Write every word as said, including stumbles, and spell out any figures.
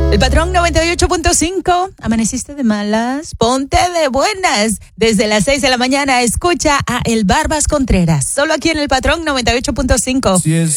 El Patrón noventa y ocho punto cinco. ¿Amaneciste de malas? Ponte de buenas. Desde las seis de la mañana escucha a El Barbas Contreras. Solo aquí en El Patrón noventa y ocho punto cinco. Si es